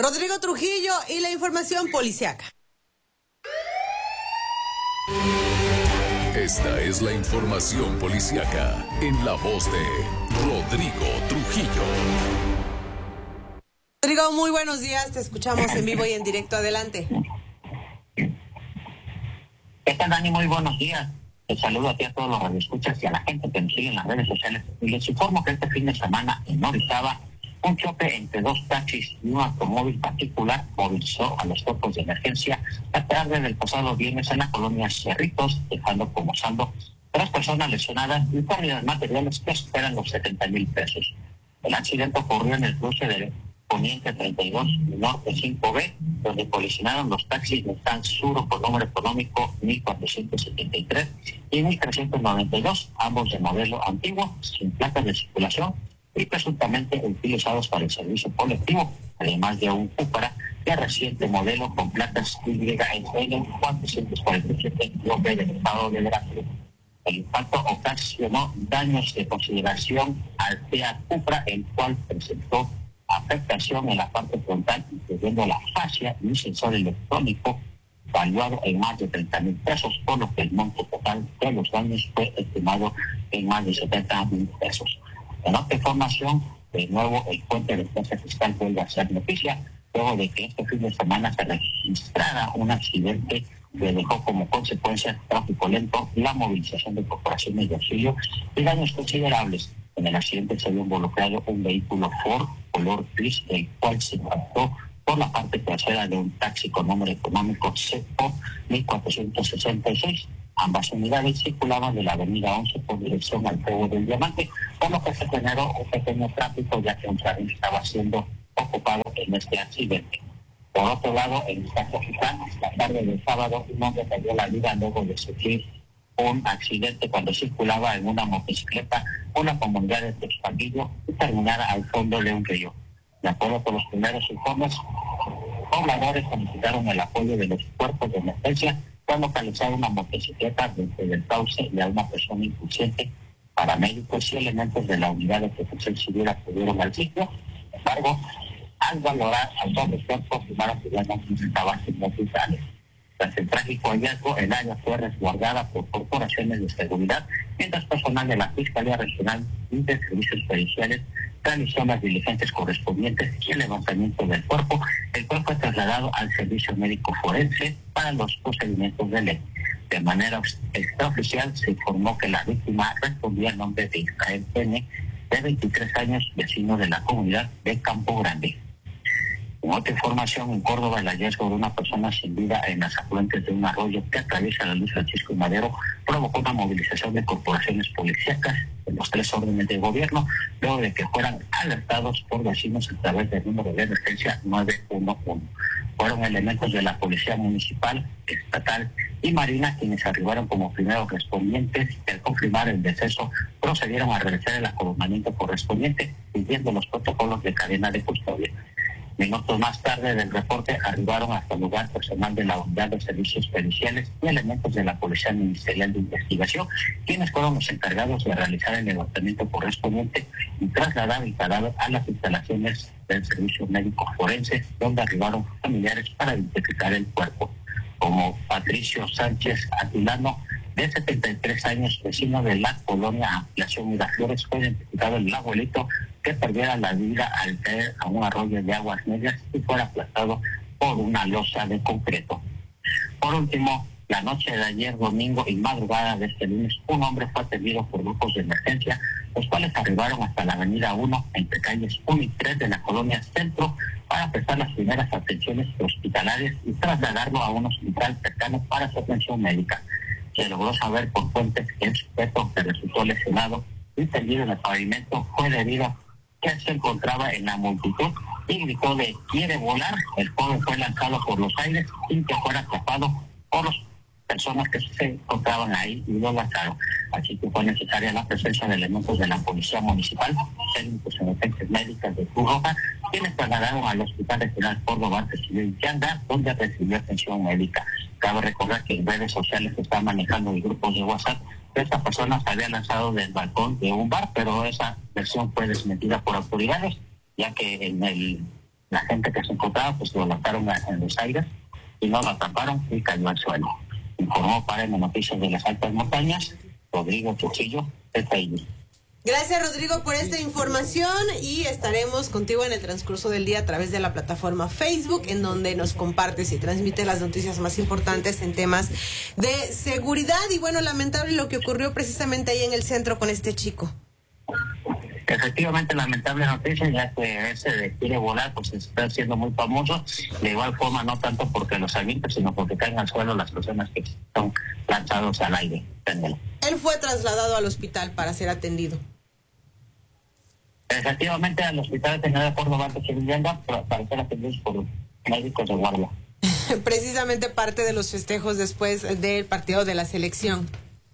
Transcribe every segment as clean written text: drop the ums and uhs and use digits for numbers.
Rodrigo Trujillo y la información policiaca. Esta es la información policiaca en la voz de Rodrigo Trujillo. Rodrigo, muy buenos días, te escuchamos en vivo y en directo, adelante. ¿Qué tal, Dani? Muy buenos días. Les saludo a ti, a todos los radioescuchas y a la gente que nos sigue en las redes sociales. Y les informo que este fin de semana en Orizaba, un choque entre dos taxis y un automóvil particular movilizó a los cuerpos de emergencia la tarde del pasado viernes en la colonia Cerritos, dejando como saldo 3 personas lesionadas y pérdidas materiales que superan los 70,000 pesos. El accidente ocurrió en el cruce de Poniente 32 y Norte 5B, donde colisionaron los taxis Nissan Suro con número económico 1473 y 1392, ambos de modelo antiguo, sin placas de circulación y presuntamente utilizados para el servicio colectivo, además de un Cupra de reciente modelo con placas YSL 447 del estado de Veracruz. El impacto ocasionó daños de consideración al Fiat Cupra, el cual presentó afectación en la parte frontal, incluyendo la fascia y un sensor electrónico valuado en más de 30,000 pesos, por lo que el monto total de los daños fue estimado en más de 70,000 pesos. En otra información, de nuevo el puente de defensa fiscal vuelve a ser noticia, luego de que este fin de semana se registrara un accidente que dejó como consecuencia tráfico lento, la movilización de corporaciones de auxilio y daños considerables. En el accidente se había involucrado un vehículo Ford color gris, el cual se impactó por la parte trasera de un taxi con número económico CEPO 1466. Ambas unidades circulaban de la avenida 11 por dirección al Fuego del Diamante, por lo que se generó un pequeño tráfico, ya que un carril estaba siendo ocupado en este accidente. Por otro lado, en Iztacalco, la tarde del sábado, un hombre perdió la vida luego de sufrir un accidente cuando circulaba en una motocicleta por la comunidad de Texpaguillo y terminara al fondo de un río. De acuerdo con los primeros informes, pobladores solicitaron el apoyo de los cuerpos de emergencia para localizar una motocicleta dentro del cauce y a una persona inconsciente. Paramédicos y elementos de la unidad de protección civil acudieron al sitio. Sin embargo, al valorar al doble cuerpo, afirmaron que ya no necesitaban signos vitales. Tras el trágico hallazgo, el área fue resguardada por corporaciones de seguridad, mientras personal de la Fiscalía Regional y de Servicios Periciales realizó las diligencias correspondientes y el levantamiento del cuerpo, el cual fue trasladado al Servicio Médico Forense para los procedimientos de ley. De manera extraoficial se informó que la víctima respondía al nombre de Israel N., de 23 años, vecino de la comunidad de Campo Grande. En otra información, en Córdoba, el hallazgo de una persona sin vida en las afluentes de un arroyo que atraviesa la Luz Francisco y Madero provocó una movilización de corporaciones policíacas en los 3 órdenes de gobierno, luego de que fueran alertados por vecinos a través del número de emergencia 911. Fueron elementos de la Policía Municipal, Estatal y Marina quienes arribaron como primeros respondientes y al confirmar el deceso procedieron a realizar el acordonamiento correspondiente, siguiendo los protocolos de cadena de custodia. Minutos más tarde del reporte arribaron hasta el lugar personal de la Unidad de Servicios Periciales y elementos de la Policía Ministerial de Investigación, quienes fueron los encargados de realizar el levantamiento correspondiente y trasladar el cadáver a las instalaciones del Servicio Médico Forense, donde arribaron familiares para identificar el cuerpo, como Patricio Sánchez Atilano, de 73 años, vecino de la colonia Ampliación Miraflores. Fue identificado el abuelito que perdiera la vida al caer a un arroyo de aguas negras y fuera aplastado por una losa de concreto. Por último, la noche de ayer domingo y madrugada de este lunes, un hombre fue atendido por grupos de emergencia, los cuales arribaron hasta la avenida 1, entre calles 1 y 3 de la colonia Centro, para prestar las primeras atenciones hospitalarias y trasladarlo a un hospital cercano para su atención médica. Se logró saber por fuentes que el sujeto que resultó lesionado y tendido en el pavimento fue debido a que se encontraba en la multitud y gritó de "quiere volar". El joven fue lanzado por los aires sin que fuera atrapado por las personas que se encontraban ahí y lo lanzaron. Así que fue necesaria la presencia de elementos de la Policía Municipal, técnicos en urgencias médicas de Cruz Roja, quienes trasladaron al Hospital Regional Córdoba, recibió Yanga, donde recibió atención médica. Cabe recordar que en redes sociales se están manejando en grupos de WhatsApp que esta persona se había lanzado del balcón de un bar, pero esa versión fue desmentida por autoridades, ya que en La gente que se encontraba, pues lo lanzaron en los aires y no lo atraparon y cayó al suelo. Informó para las noticias de las altas montañas, Rodrigo Trujillo, TTI. Gracias, Rodrigo, por esta información y estaremos contigo en el transcurso del día a través de la plataforma Facebook, en donde nos compartes y transmites las noticias más importantes en temas de seguridad. Y bueno, lamentable lo que ocurrió precisamente ahí en el centro con este chico. Efectivamente, lamentable noticia, ya que ese de quiere volar, pues está siendo muy famoso. De igual forma, no tanto porque los avienten, sino porque caen al suelo las personas que son lanzados al aire. Él fue trasladado al hospital para ser atendido. Efectivamente, al hospital de General Córdoba de Vivienda para ser atendidos por médicos de guardia. Precisamente parte de los festejos después del partido de la selección.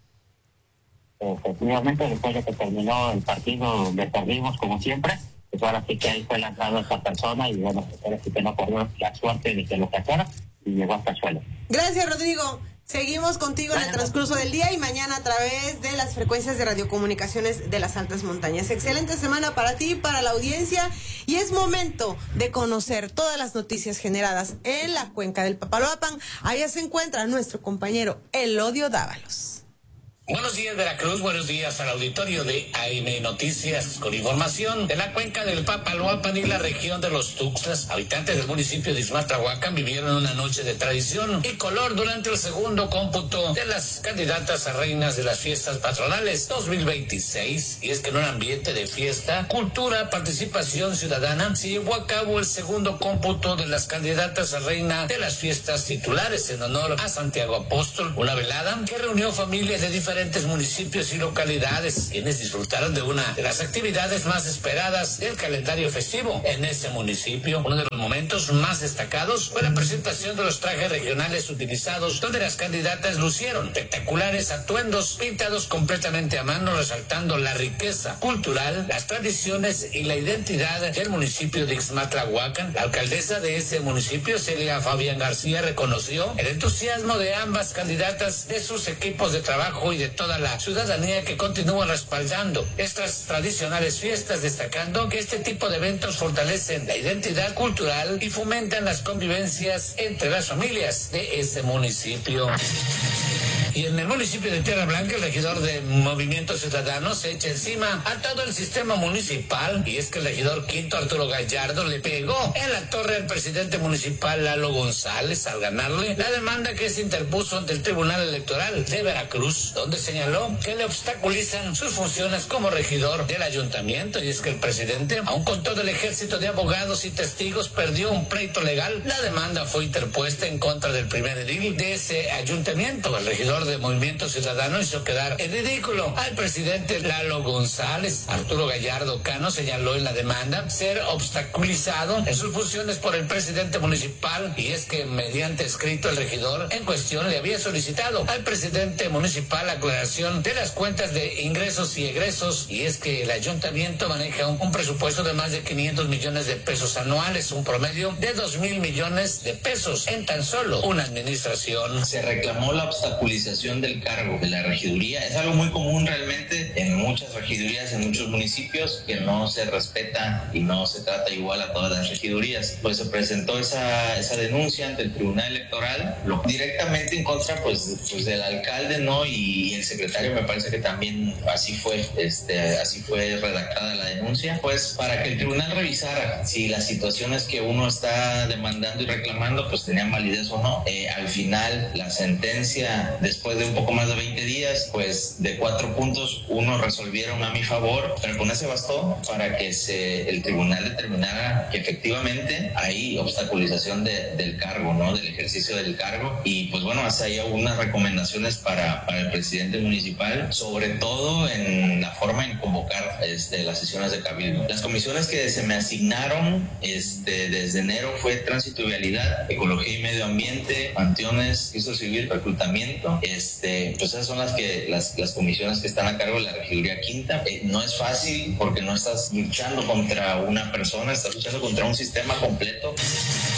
Efectivamente, después de que terminó el partido, le perdimos como siempre, pues ahora sí que ahí fue lanzado esta persona y bueno, pues ahora sí que no corrió la suerte de que lo cachara y llegó hasta el suelo. Gracias, Rodrigo. Seguimos contigo en el transcurso del día y mañana a través de las frecuencias de radiocomunicaciones de las altas montañas. Excelente semana para ti, para la audiencia, y es momento de conocer todas las noticias generadas en la cuenca del Papaloapan. Allá se encuentra nuestro compañero Elodio Dávalos. Buenos días, Veracruz, buenos días al auditorio de AM Noticias, con información de la cuenca del Papaloapan y la región de los Tuxtlas. Habitantes del municipio de Ixmatlahuacan vivieron una noche de tradición y color durante el segundo cómputo de las candidatas a reinas de las fiestas patronales 2026, y es que en un ambiente de fiesta, cultura, participación ciudadana, se llevó a cabo el segundo cómputo de las candidatas a reina de las fiestas titulares en honor a Santiago Apóstol, una velada que reunió familias de diferentes municipios y localidades, quienes disfrutaron de una de las actividades más esperadas del calendario festivo en ese municipio. Uno de los momentos más destacados fue la presentación de los trajes regionales utilizados, donde las candidatas lucieron espectaculares atuendos pintados completamente a mano, resaltando la riqueza cultural, las tradiciones y la identidad del municipio de Ixmatlahuacan. La alcaldesa de ese municipio, Celia Fabián García, reconoció el entusiasmo de ambas candidatas, de sus equipos de trabajo y de toda la ciudadanía que continúa respaldando estas tradicionales fiestas, destacando que este tipo de eventos fortalecen la identidad cultural y fomentan las convivencias entre las familias de ese municipio. Y en el municipio de Tierra Blanca, el regidor de Movimiento Ciudadano se echa encima a todo el sistema municipal, y es que el regidor quinto, Arturo Gallardo, le pegó en la torre al presidente municipal, Lalo González, al ganarle la demanda que se interpuso ante el Tribunal Electoral de Veracruz, donde señaló que le obstaculizan sus funciones como regidor del ayuntamiento. Y es que el presidente, aun con todo el ejército de abogados y testigos, perdió un pleito legal. La demanda fue interpuesta en contra del primer edil de ese ayuntamiento. El regidor de Movimiento Ciudadano hizo quedar en ridículo al presidente Lalo González. Arturo Gallardo Cano señaló en la demanda ser obstaculizado en sus funciones por el presidente municipal, y es que mediante escrito el regidor en cuestión le había solicitado al presidente municipal aclaración de las cuentas de ingresos y egresos, y es que el ayuntamiento maneja un presupuesto de más de 500 millones de pesos anuales, un promedio de 2,000 millones de pesos en tan solo una administración. Se reclamó la obstaculización del cargo de la regiduría. Es algo muy común realmente en muchas regidurías, en muchos municipios, que no se respeta y no se trata igual a todas las regidurías. Pues se presentó esa denuncia ante el Tribunal Electoral, directamente en contra pues del alcalde, ¿no? Y el secretario, me parece que también así fue redactada la denuncia, pues para que el tribunal revisara si las situaciones que uno está demandando y reclamando pues tenían validez o no. Al final la sentencia, después de un poco más de 20 días, pues de 4 puntos, 1 resolvieron a mi favor, pero con ese bastó para que el tribunal determinara que efectivamente hay obstaculización del cargo, ¿no? Del ejercicio del cargo. Y pues bueno, hace ahí algunas recomendaciones para el presidente municipal, sobre todo en la forma en convocar las sesiones de cabildo. Las comisiones que se me asignaron desde enero fue tránsito y vialidad, ecología y medio ambiente, panteones, registro civil, reclutamiento. Pues esas son las comisiones que están a cargo de la regiduría quinta. No es fácil porque no estás luchando contra una persona, estás luchando contra un sistema completo.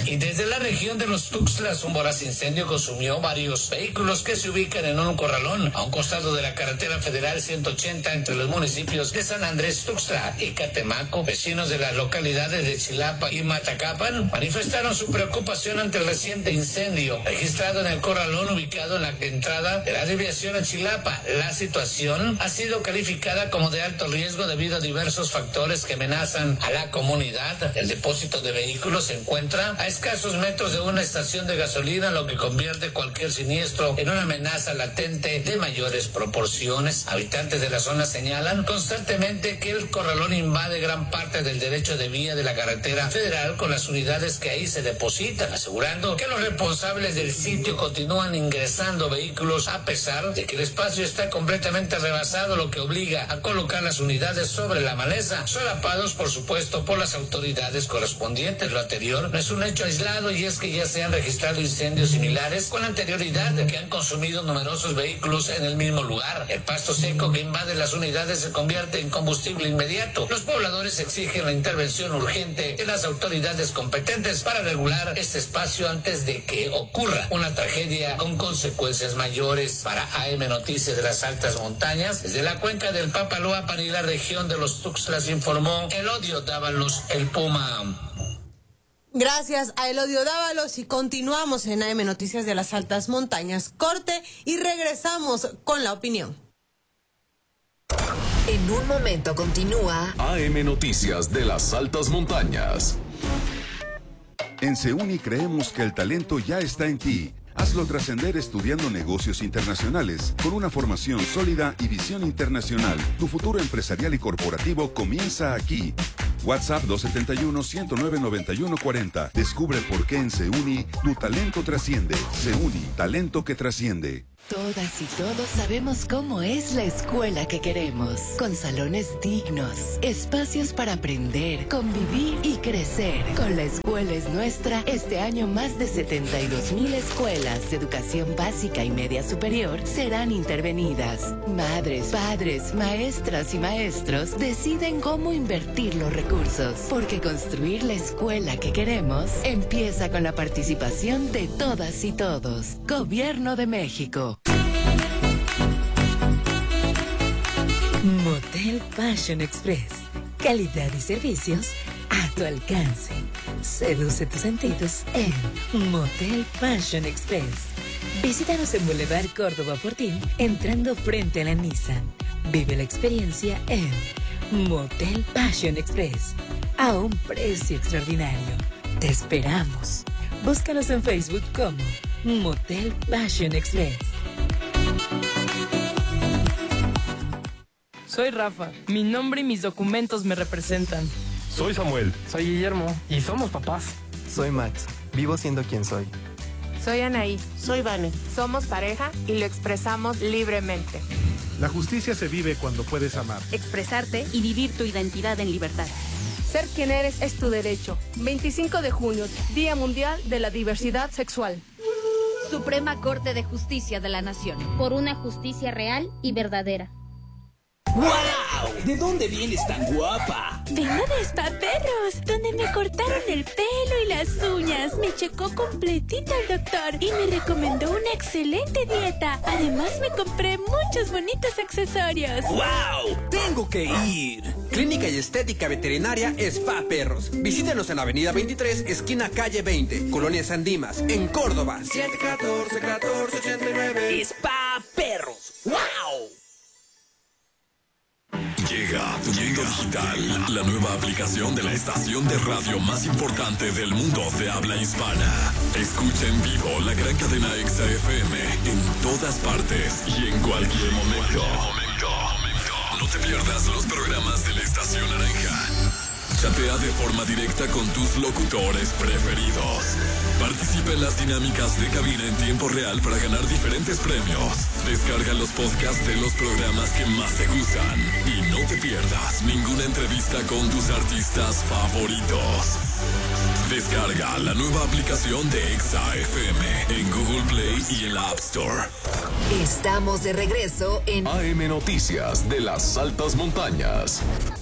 Y desde la región de los Tuxtlas, un voraz incendio consumió varios vehículos que se ubican en un corralón a un costado de la carretera federal 180 entre los municipios de San Andrés Tuxtla y Catemaco. Vecinos de las localidades de Chilapa y Matacapan manifestaron su preocupación ante el reciente incendio registrado en el corralón ubicado en la entrada de la desviación a Chilapa. La situación ha sido calificada como de alto riesgo debido a diversos factores que amenazan a la comunidad. El depósito de vehículos se encuentra a escasos metros de una estación de gasolina, lo que convierte cualquier siniestro en una amenaza latente de mayores proporciones. Habitantes de la zona señalan constantemente que el corralón invade gran parte del derecho de vía de la carretera federal con las unidades que ahí se depositan, asegurando que los responsables del sitio continúan ingresando vehículos a pesar de que el espacio está completamente rebasado, lo que obliga a colocar las unidades sobre la maleza, solapados por supuesto por las autoridades correspondientes. Lo anterior no es un hecho aislado, y es que ya se han registrado incendios similares con anterioridad que han consumido numerosos vehículos en el mismo lugar. El pasto seco que invade las unidades se convierte en combustible inmediato. Los pobladores exigen la intervención urgente de las autoridades competentes para regular este espacio antes de que ocurra una tragedia con consecuencias mayores. Para AM Noticias de las Altas Montañas, desde la cuenca del Papaloapan y la región de los Tuxtlas, informó Elodio Dávalos, el Puma. Gracias a Elodio Dávalos, y continuamos en AM Noticias de las Altas Montañas. Corte y regresamos con la opinión. En un momento continúa AM Noticias de las Altas Montañas. En CEUNI creemos que el talento ya está en ti. Hazlo trascender estudiando negocios internacionales. Con una formación sólida y visión internacional, tu futuro empresarial y corporativo comienza aquí. WhatsApp 271-109-9140. Descubre por qué en CEUNI tu talento trasciende. CEUNI, talento que trasciende. Todas y todos sabemos cómo es la escuela que queremos, con salones dignos, espacios para aprender, convivir y crecer. Con La Escuela es Nuestra, este año más de 72,000 escuelas de educación básica y media superior serán intervenidas. Madres, padres, maestras y maestros deciden cómo invertir los recursos, porque construir la escuela que queremos empieza con la participación de todas y todos. Gobierno de México. Motel Fashion Express. Calidad y servicios a tu alcance. Seduce tus sentidos en Motel Fashion Express. Visítanos en Boulevard Córdoba Fortín, entrando frente a la Nissan. Vive la experiencia en Motel Fashion Express, a un precio extraordinario. Te esperamos. Búscanos en Facebook como Motel Fashion Express. Soy Rafa. Mi nombre y mis documentos me representan. Soy Samuel. Soy Guillermo. Y somos papás. Soy Max. Vivo siendo quien soy. Soy Anaí. Soy Vane. Somos pareja y lo expresamos libremente. La justicia se vive cuando puedes amar, expresarte y vivir tu identidad en libertad. Ser quien eres es tu derecho. 25 de junio, Día Mundial de la Diversidad Sexual. Suprema Corte de Justicia de la Nación. Por una justicia real y verdadera. ¡Wow! ¿De dónde vienes tan guapa? Vengo de Spa Perros, donde me cortaron el pelo y las uñas. Me checó completita el doctor y me recomendó una excelente dieta. Además me compré muchos bonitos accesorios. ¡Wow! ¡Tengo que ir! Clínica y Estética Veterinaria Spa Perros. Visítenos en la avenida 23, esquina calle 20, Colonia San Dimas, en Córdoba. 714-1489. Spa Perros. ¡Wow! Llega a tu mundo digital la nueva aplicación de la estación de radio más importante del mundo de habla hispana. Escucha en vivo la gran cadena Exa FM en todas partes y en cualquier momento. No te pierdas los programas de la Estación Naranja. Chatea de forma directa con tus locutores preferidos. Participa en las dinámicas de cabina en tiempo real para ganar diferentes premios. Descarga los podcasts de los programas que más te gustan. Y no te pierdas ninguna entrevista con tus artistas favoritos. Descarga la nueva aplicación de Exa FM en Google Play y en la App Store. Estamos de regreso en AM Noticias de las Altas Montañas.